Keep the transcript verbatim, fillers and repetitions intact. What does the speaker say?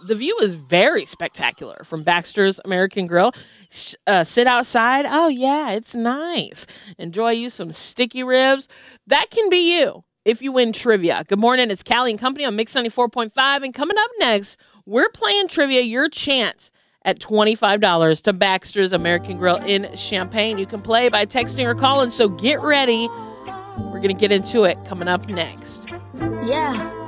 the view is very spectacular from Baxter's American Grill. Uh, sit outside. Oh, yeah, it's nice. Enjoy you some sticky ribs. That can be you if you win trivia. Good morning. It's Callie and Company on Mix ninety-four point five. And coming up next, we're playing trivia. Your chance at twenty-five dollars to Baxter's American Grill in Champaign. You can play by texting or calling, so get ready. We're going to get into it coming up next. Yeah.